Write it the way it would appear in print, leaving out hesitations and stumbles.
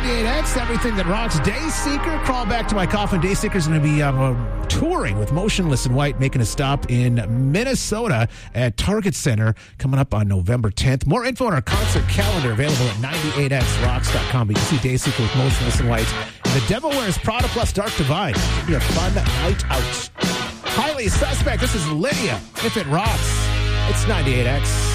98X, everything that rocks. Dayseeker, crawl back to my coffin. Dayseeker is going to be touring with Motionless in White, making a stop in Minnesota at Target Center coming up on November 10th. More info on our concert calendar available at 98xrocks.com. But you can see Dayseeker with Motionless in White. And The Devil Wears Prada plus Dark Divide. It'll be a fun night out. Highly Suspect. This is Lydia. If it rocks, it's 98X.